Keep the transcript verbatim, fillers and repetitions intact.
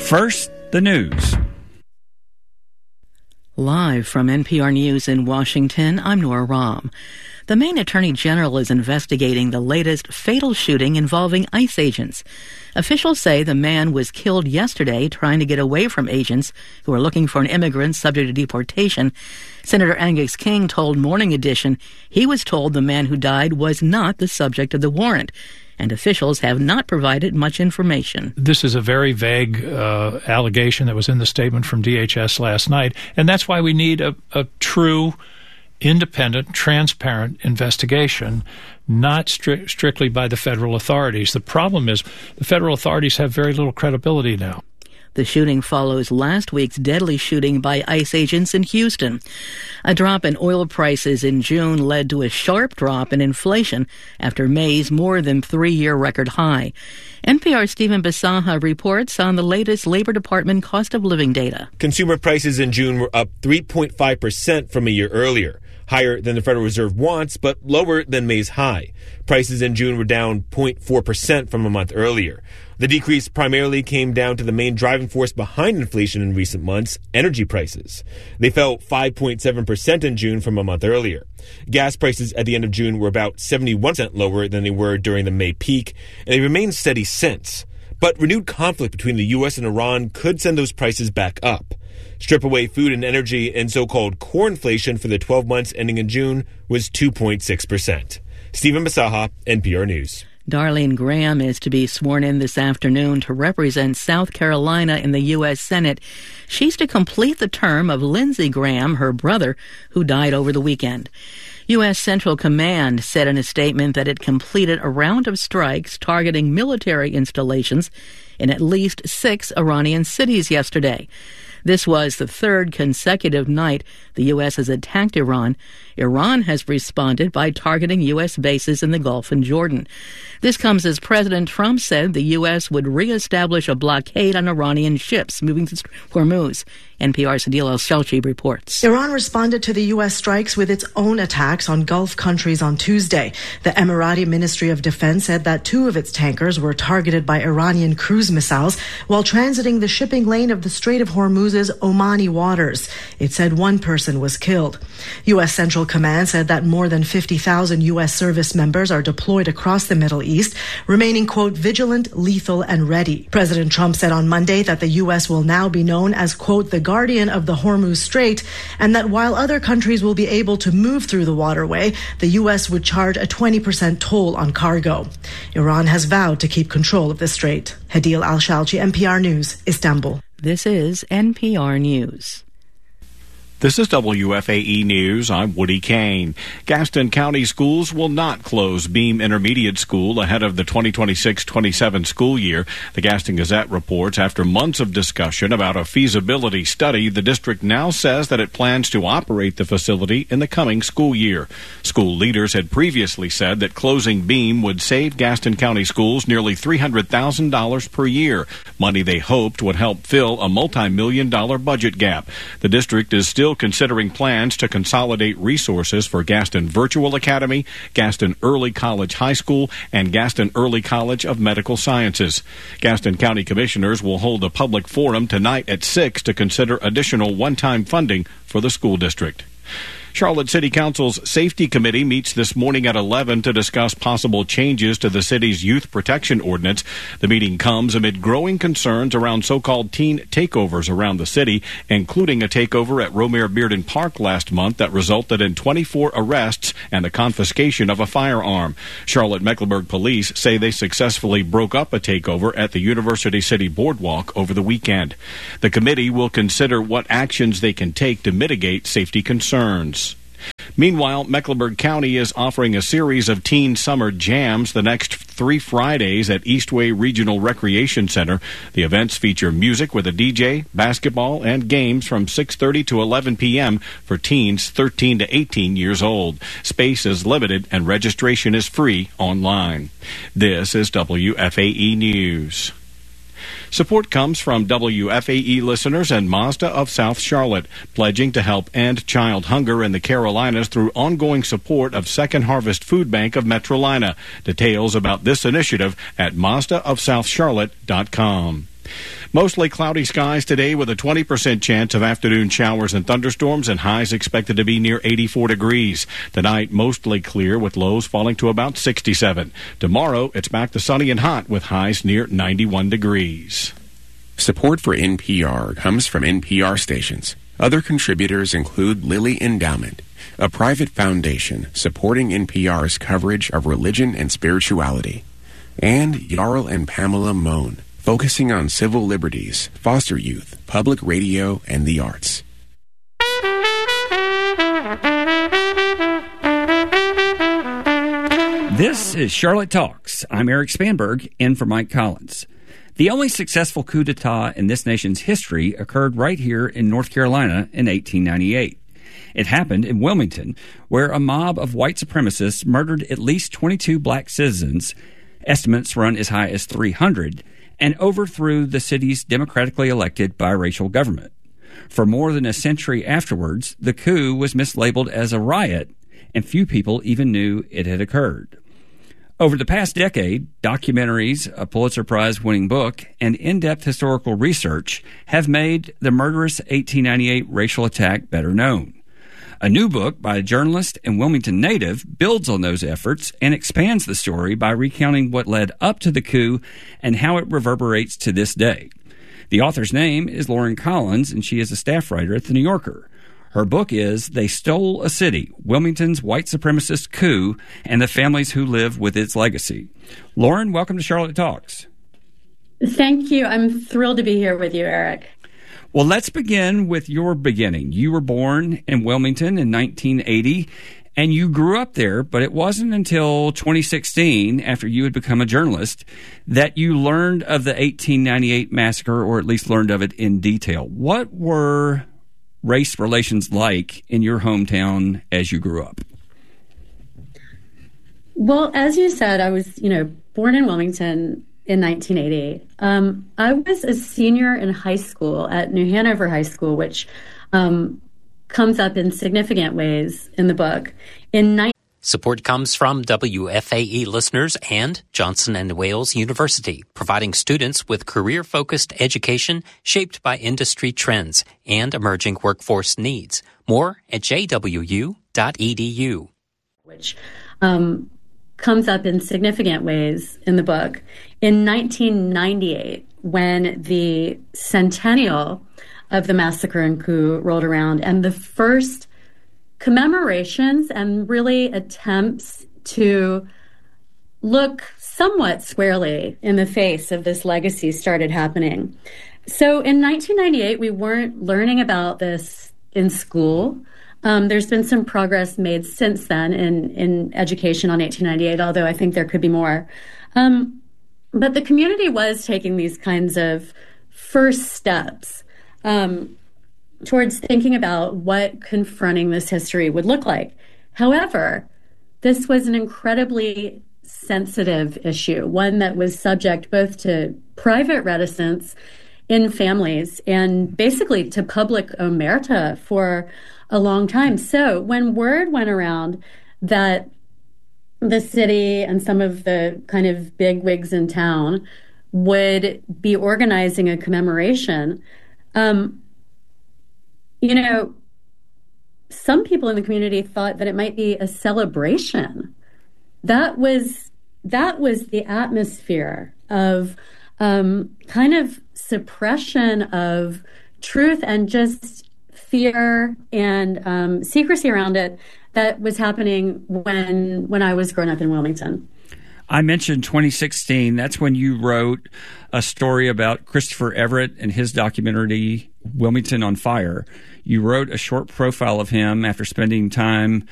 first, the news. Live from N P R News in Washington, I'm Nora Rahm. The Maine Attorney General is investigating the latest fatal shooting involving ICE agents. Officials say the man was killed yesterday trying to get away from agents who are looking for an immigrant subject to deportation. Senator Angus King told Morning Edition he was told the man who died was not the subject of the warrant, and officials have not provided much information. This is a very vague uh, allegation that was in the statement from D H S last night, and that's why we need a, a true, independent, transparent investigation, not stri- strictly by the federal authorities. The problem is the federal authorities have very little credibility now. The shooting follows last week's deadly shooting by ICE agents in Houston. A drop in oil prices in June led to a sharp drop in inflation after May's more than three-year record high. N P R's Stephen Bisaha reports on the latest Labor Department cost of living data. Consumer prices in June were up three point five percent from a year earlier, higher than the Federal Reserve wants, but lower than May's high. Prices in June were down zero point four percent from a month earlier. The decrease primarily came down to the main driving force behind inflation in recent months, energy prices. They fell five point seven percent in June from a month earlier. Gas prices at the end of June were about seventy-one percent lower than they were during the May peak, and they remained steady since. But renewed conflict between the U S and Iran could send those prices back up. Strip away food and energy, and so-called core inflation for the twelve months ending in June was two point six percent. Stephen Bisaha, N P R News. Darlene Graham is to be sworn in this afternoon to represent South Carolina in the U S Senate. She's to complete the term of Lindsey Graham, her brother, who died over the weekend. U S Central Command said in a statement that it completed a round of strikes targeting military installations in at least six Iranian cities yesterday. This was the third consecutive night the U S has attacked Iran. Iran has responded by targeting U S bases in the Gulf and Jordan. This comes as President Trump said the U S would reestablish a blockade on Iranian ships moving to Hormuz. N P R's Adil El-Shelchi reports. Iran responded to the U S strikes with its own attacks on Gulf countries on Tuesday. The Emirati Ministry of Defense said that two of its tankers were targeted by Iranian cruise missiles while transiting the shipping lane of the Strait of Hormuz's Omani waters. It said one person was killed. U S Central Command said that more than fifty thousand U S service members are deployed across the Middle East, remaining, quote, vigilant, lethal, and ready. President Trump said on Monday that the U S will now be known as, quote, the guardian of the Hormuz Strait, and that while other countries will be able to move through the waterway, the U S would charge a twenty percent toll on cargo. Iran has vowed to keep control of the strait. Adil El-Shelchi, N P R News, Istanbul. This is N P R News. This is W F A E News. I'm Woody Kane. Gaston County Schools will not close Beam Intermediate School ahead of the twenty twenty-six twenty-seven school year. The Gaston Gazette reports after months of discussion about a feasibility study, the district now says that it plans to operate the facility in the coming school year. School leaders had previously said that closing Beam would save Gaston County Schools nearly three hundred thousand dollars per year, money they hoped would help fill a multi-million dollar budget gap. The district is still considering plans to consolidate resources for Gaston Virtual Academy, Gaston Early College High School, and Gaston Early College of Medical Sciences. Gaston County Commissioners will hold a public forum tonight at six to consider additional one-time funding for the school district. Charlotte City Council's Safety Committee meets this morning at eleven to discuss possible changes to the city's youth protection ordinance. The meeting comes amid growing concerns around so-called teen takeovers around the city, including a takeover at Romare Bearden Park last month that resulted in twenty-four arrests and the confiscation of a firearm. Charlotte-Mecklenburg police say they successfully broke up a takeover at the University City Boardwalk over the weekend. The committee will consider what actions they can take to mitigate safety concerns. Meanwhile, Mecklenburg County is offering a series of teen summer jams the next three Fridays at Eastway Regional Recreation Center. The events feature music with a D J, basketball, and games from six thirty to eleven p.m. for teens thirteen to eighteen years old. Space is limited and registration is free online. This is W F A E News. Support comes from W F A E listeners and Mazda of South Charlotte, pledging to help end child hunger in the Carolinas through ongoing support of Second Harvest Food Bank of Metrolina. Details about this initiative at Mazda of South Charlotte dot com. Mostly cloudy skies today with a twenty percent chance of afternoon showers and thunderstorms, and highs expected to be near eighty-four degrees. Tonight, mostly clear with lows falling to about sixty-seven. Tomorrow, it's back to sunny and hot with highs near ninety-one degrees. Support for N P R comes from N P R stations. Other contributors include Lilly Endowment, a private foundation supporting N P R's coverage of religion and spirituality, and Jarl and Pamela Mohn, focusing on civil liberties, foster youth, public radio, and the arts. This is Charlotte Talks. I'm Eric Spanberg, in for Mike Collins. The only successful coup d'etat in this nation's history occurred right here in North Carolina in eighteen ninety-eight. It happened in Wilmington, where a mob of white supremacists murdered at least twenty-two black citizens, estimates run as high as three hundred, and overthrew the city's democratically elected biracial government. For more than a century afterwards, the coup was mislabeled as a riot, and few people even knew it had occurred. Over the past decade, documentaries, a Pulitzer Prize-winning book, and in-depth historical research have made the murderous eighteen ninety-eight racial attack better known. A new book by a journalist and Wilmington native builds on those efforts and expands the story by recounting what led up to the coup and how it reverberates to this day. The author's name is Lauren Collins, and she is a staff writer at The New Yorker. Her book is They Stole a City, Wilmington's White Supremacist Coup and the Families Who Live with Its Legacy. Lauren, welcome to Charlotte Talks. Thank you. I'm thrilled to be here with you, Eric. Well, let's begin with your beginning. You were born in Wilmington in nineteen eighty, and you grew up there, but it wasn't until twenty sixteen, after you had become a journalist, that you learned of the eighteen ninety-eight massacre, or at least learned of it in detail. What were race relations like in your hometown as you grew up? Well, as you said, I was, you know, born in Wilmington in nineteen eighty. Um, I was a senior in high school at New Hanover High School, which um, comes up in significant ways in the book. In ni- Support comes from W F A E listeners and Johnson and Wales University, providing students with career-focused education shaped by industry trends and emerging workforce needs. More at j w u dot e d u. Which um, comes up in significant ways in the book. In nineteen ninety-eight, when the centennial of the massacre and coup rolled around, and the first commemorations and really attempts to look somewhat squarely in the face of this legacy started happening. So in nineteen ninety-eight, we weren't learning about this in school. Um, there's been some progress made since then in, in education on eighteen ninety-eight, although I think there could be more. Um, but the community was taking these kinds of first steps um, towards thinking about what confronting this history would look like. However, this was an incredibly sensitive issue, one that was subject both to private reticence in families and basically to public omerta for a long time. So when word went around that the city and some of the kind of big wigs in town would be organizing a commemoration, um, you know, some people in the community thought that it might be a celebration. That was that was the atmosphere of um, kind of suppression of truth and just fear and um, secrecy around it that was happening when when I was growing up in Wilmington. I mentioned twenty sixteen. That's when you wrote a story about Christopher Everett and his documentary, Wilmington on Fire. You wrote a short profile of him after spending time